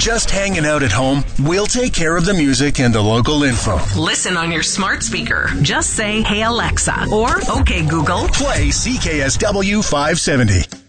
Just hanging out at home? We'll take care of the music and the local info. Listen on your smart speaker. Just say, "Hey Alexa," or "Okay Google." Play CKSW 570.